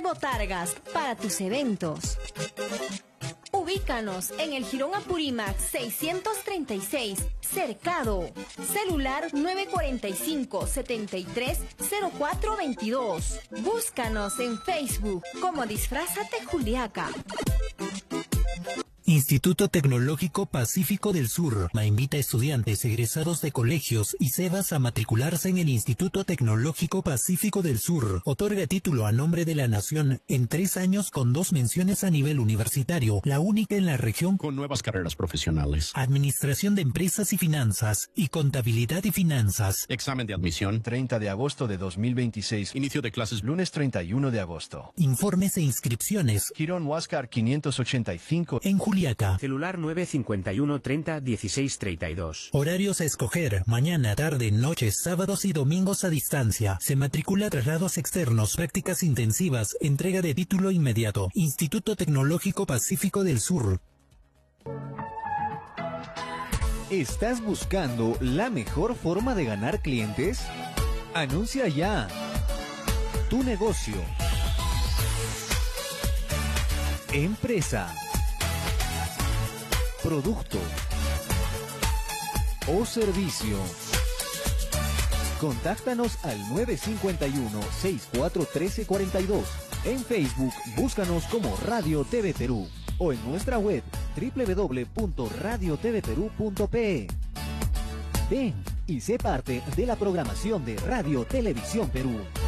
de botargas para tus eventos. Ubícanos en el Jirón Apurímac 636, Cercado. Celular 945-730422. Búscanos en Facebook como Disfrázate Juliaca. Instituto Tecnológico Pacífico del Sur invita a estudiantes egresados de colegios y SEBAS a matricularse en el Instituto Tecnológico Pacífico del Sur. Otorga título a nombre de la nación en 3 años con 2 menciones a nivel universitario, la única en la región con nuevas carreras profesionales. Administración de Empresas y Finanzas y Contabilidad y Finanzas. Examen de admisión 30 de agosto de 2026. Inicio de clases lunes 31 de agosto. Informes e inscripciones. Jirón Huáscar 585 en Juliaca. Celular 951 30 16 32. Horarios a escoger: mañana, tarde, noche, sábados y domingos a distancia. Se matricula traslados externos, prácticas intensivas, entrega de título inmediato. Instituto Tecnológico Pacífico del Sur. ¿Estás buscando la mejor forma de ganar clientes? Anuncia ya tu negocio, empresa, producto o servicio. Contáctanos al 951-641342. En Facebook, búscanos como Radio TV Perú o en nuestra web www.radiotvperú.pe. Ven y sé parte de la programación de Radio Televisión Perú.